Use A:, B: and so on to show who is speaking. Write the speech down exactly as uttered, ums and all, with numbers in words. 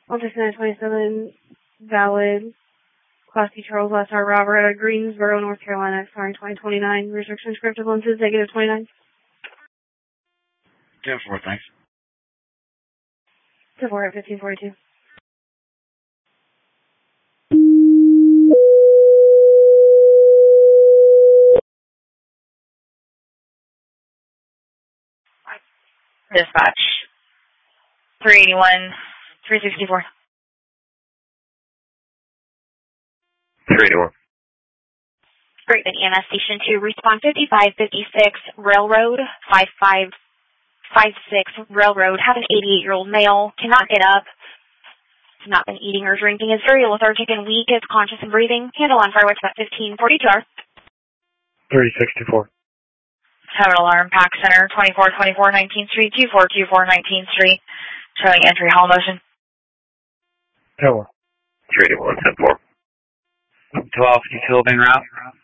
A: one fifty-nine twenty-seven, valid. Class D Charles Last R. Robert out of Greensboro, North Carolina, expiring twenty twenty-nine. Restriction scripted lenses, negative twenty-nine.
B: ten four, thanks.
A: ten four at fifteen forty-two.
C: Dispatch. three eighty-one, three sixty-four.
D: three eighty-one.
C: Great, then E M S Station two, respond fifty-five fifty-six, Railroad, five five five six, Railroad, have an eighty-eight-year-old male, cannot get up, has not been eating or drinking, is very lethargic and weak, is conscious and breathing, handle on fireworks about fifteen forty-two hours.
D: three sixty-four.
C: Have an alarm, Pack Center, twenty-four twenty-four nineteenth Street, two four two four nineteenth Street, showing entry hall motion.
D: ten one. three eighty-one, ten four.
B: twelve, you still being route?